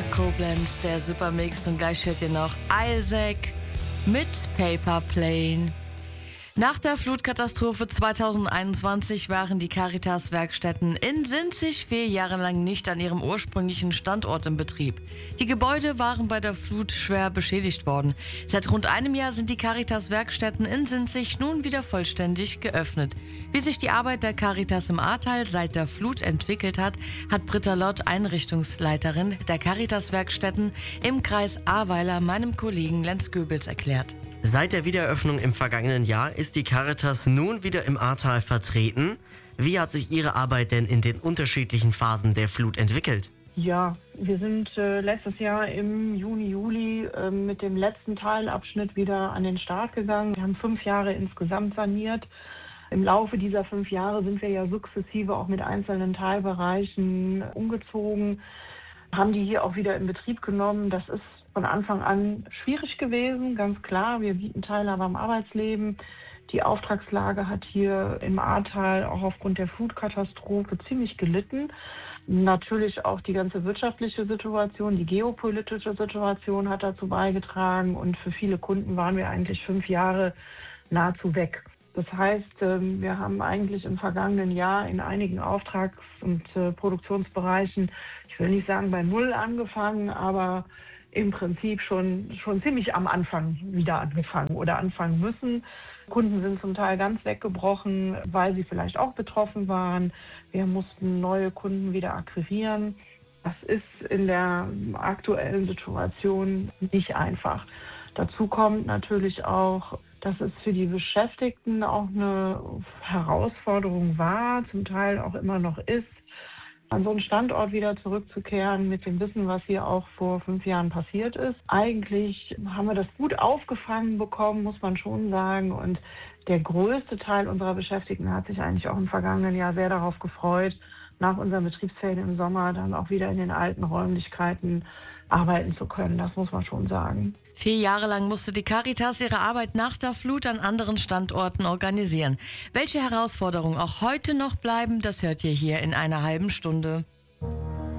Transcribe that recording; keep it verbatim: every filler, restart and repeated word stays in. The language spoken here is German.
Koblenz, der Supermix, und gleich hört ihr noch Isaac mit Paper Plane. Nach der Flutkatastrophe zweitausendeinundzwanzig waren die Caritas-Werkstätten in Sinzig vier Jahre lang nicht an ihrem ursprünglichen Standort im Betrieb. Die Gebäude waren bei der Flut schwer beschädigt worden. Seit rund einem Jahr sind die Caritas-Werkstätten in Sinzig nun wieder vollständig geöffnet. Wie sich die Arbeit der Caritas im Ahrtal seit der Flut entwickelt hat, hat Britta Lott, Einrichtungsleiterin der Caritas-Werkstätten im Kreis Ahrweiler, meinem Kollegen Lenz Goebels erklärt. Seit der Wiedereröffnung im vergangenen Jahr ist die Caritas nun wieder im Ahrtal vertreten. Wie hat sich Ihre Arbeit denn in den unterschiedlichen Phasen der Flut entwickelt? Ja, wir sind äh, letztes Jahr im Juni, Juli äh, mit dem letzten Teilabschnitt wieder an den Start gegangen. Wir haben fünf Jahre insgesamt saniert. Im Laufe dieser fünf Jahre sind wir ja sukzessive auch mit einzelnen Teilbereichen umgezogen, haben die hier auch wieder in Betrieb genommen. Das ist von Anfang an schwierig gewesen, ganz klar. Wir bieten Teilhabe am Arbeitsleben. Die Auftragslage hat hier im Ahrtal auch aufgrund der Flutkatastrophe ziemlich gelitten. Natürlich auch die ganze wirtschaftliche Situation, die geopolitische Situation hat dazu beigetragen, und für viele Kunden waren wir eigentlich fünf Jahre nahezu weg. Das heißt, wir haben eigentlich im vergangenen Jahr in einigen Auftrags- und Produktionsbereichen, ich will nicht sagen bei Null angefangen, aber im Prinzip schon, schon ziemlich am Anfang wieder angefangen oder anfangen müssen. Kunden sind zum Teil ganz weggebrochen, weil sie vielleicht auch betroffen waren. Wir mussten neue Kunden wieder akquirieren. Das ist in der aktuellen Situation nicht einfach. Dazu kommt natürlich auch, dass es für die Beschäftigten auch eine Herausforderung war, zum Teil auch immer noch ist, an so einen Standort wieder zurückzukehren mit dem Wissen, was hier auch vor fünf Jahren passiert ist. Eigentlich haben wir das gut aufgefangen bekommen, muss man schon sagen. Und der größte Teil unserer Beschäftigten hat sich eigentlich auch im vergangenen Jahr sehr darauf gefreut, nach unseren Betriebsferien im Sommer dann auch wieder in den alten Räumlichkeiten arbeiten zu können. Das muss man schon sagen. Vier Jahre lang musste die Caritas ihre Arbeit nach der Flut an anderen Standorten organisieren. Welche Herausforderungen auch heute noch bleiben, das hört ihr hier in einer halben Stunde.